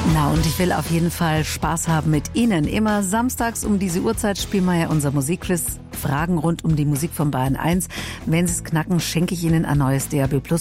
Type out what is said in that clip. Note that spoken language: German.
Na, und ich will auf jeden Fall Spaß haben mit Ihnen. Immer samstags um diese Uhrzeit spielen wir ja unser Musikquiz. Fragen rund um die Musik von Bayern 1. Wenn Sie es knacken, schenke ich Ihnen ein neues DAB+